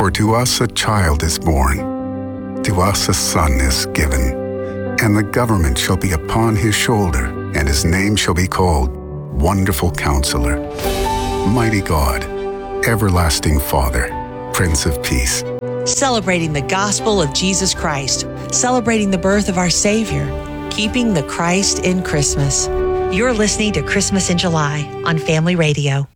For to us a child is born, to us a son is given, and the government shall be upon his shoulder, and his name shall be called Wonderful Counselor, Mighty God, Everlasting Father, Prince of Peace. Celebrating the gospel of Jesus Christ, celebrating the birth of our Savior, keeping the Christ in Christmas. You're listening to Christmas in July on Family Radio.